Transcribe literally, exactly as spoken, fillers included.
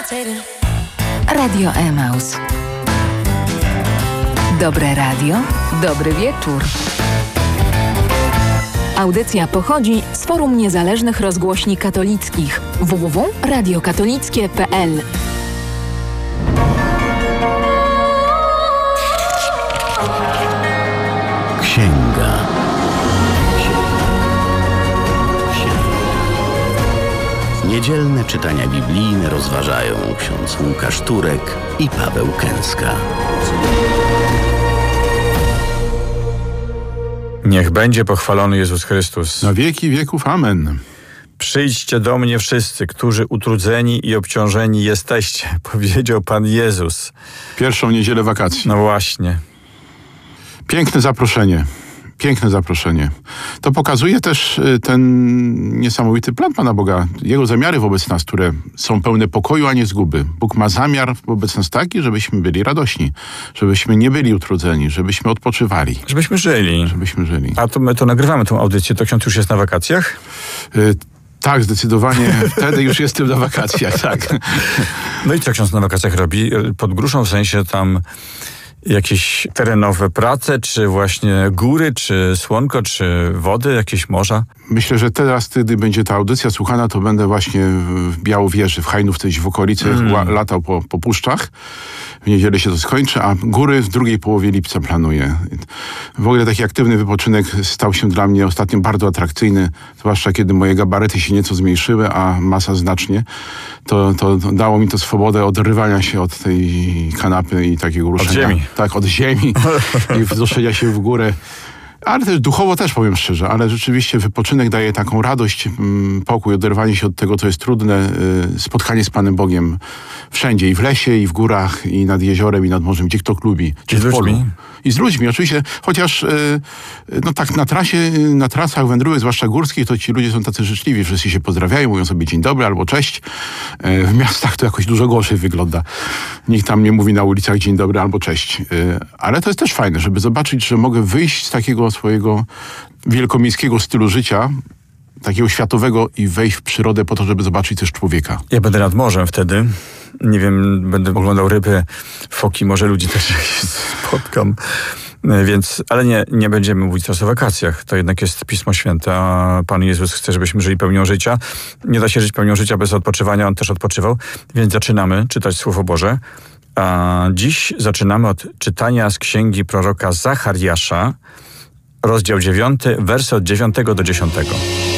Radio Emaus. Dobre radio, dobry wieczór. Audycja pochodzi z Forum Niezależnych Rozgłośni Katolickich w w w kropka radio katolickie kropka p l. Księga. Niedzielne czytania biblijne rozważają ksiądz Łukasz Turek i Paweł Kęska. Niech będzie pochwalony Jezus Chrystus. Na wieki wieków. Amen. Przyjdźcie do mnie wszyscy, którzy utrudzeni i obciążeni jesteście, powiedział Pan Jezus. Pierwszą niedzielę wakacji. No właśnie. Piękne zaproszenie. Piękne zaproszenie. To pokazuje też ten niesamowity plan Pana Boga. Jego zamiary wobec nas, które są pełne pokoju, a nie zguby. Bóg ma zamiar wobec nas taki, żebyśmy byli radośni, żebyśmy nie byli utrudzeni, żebyśmy odpoczywali. Żebyśmy żyli. Żebyśmy żyli. A to my to nagrywamy tą audycję. To ksiądz już jest na wakacjach? Y- Tak, zdecydowanie. Wtedy już jestem na wakacjach, tak. No i co ksiądz na wakacjach robi? Pod gruszą w sensie tam jakieś terenowe prace, czy właśnie góry, czy słonko, czy wody, jakieś morza? Myślę, że teraz, kiedy będzie ta audycja słuchana, to będę właśnie w Białowieży, w Hajnówce, gdzieś w okolicy, mm. latał po, po puszczach. W niedzielę się to skończy, a góry w drugiej połowie lipca planuję. W ogóle taki aktywny wypoczynek stał się dla mnie ostatnio bardzo atrakcyjny, zwłaszcza kiedy moje gabaryty się nieco zmniejszyły, a masa znacznie. To, to, to dało mi to swobodę odrywania się od tej kanapy i takiego ruszenia. Od ziemi. Tak, od ziemi i wznoszenia się w górę. Ale też duchowo też, powiem szczerze, ale rzeczywiście wypoczynek daje taką radość, pokój, oderwanie się od tego, co jest trudne, spotkanie z Panem Bogiem wszędzie, i w lesie, i w górach, i nad jeziorem, i nad morzem, gdzie kto lubi. I z ludźmi. I z ludźmi, oczywiście, chociaż no tak na trasie, na trasach wędrówek, zwłaszcza górskich, to ci ludzie są tacy życzliwi, wszyscy się pozdrawiają, mówią sobie dzień dobry albo cześć. W miastach to jakoś dużo gorzej wygląda. Nikt tam nie mówi na ulicach dzień dobry albo cześć. Ale to jest też fajne, żeby zobaczyć, że mogę wyjść z takiego swojego wielkomiejskiego stylu życia, takiego światowego, i wejść w przyrodę po to, żeby zobaczyć też człowieka. Ja będę nad morzem wtedy. Nie wiem, będę oglądał ryby, foki, może ludzi też spotkam. Więc, ale nie, nie będziemy mówić teraz o wakacjach. To jednak jest Pismo Święte, a Pan Jezus chce, żebyśmy żyli pełnią życia. Nie da się żyć pełnią życia bez odpoczywania, On też odpoczywał. Więc zaczynamy czytać Słowo Boże. A dziś zaczynamy od czytania z księgi proroka Zachariasza, rozdział dziewiąty, wersy od dziewiątego do dziesiątego.